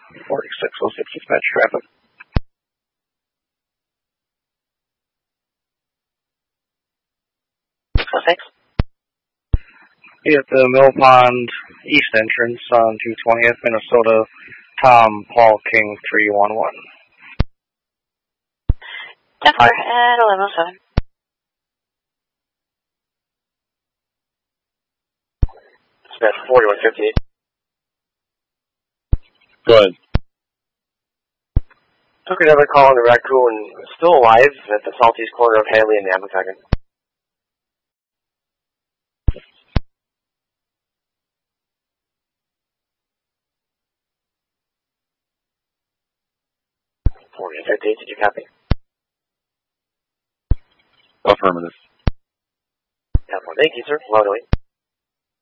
4606 dispatch traffic. Thanks. At the Mill Pond East entrance on 220th, Minnesota, Tom Paul King 311. 10-4 at 1107. Dispatch 4158. Go ahead. Took another call on the raccoon, still alive at the southeast corner of Hadley and Napatagan. Did you copy? Affirmative. Thank you, sir. Loud away.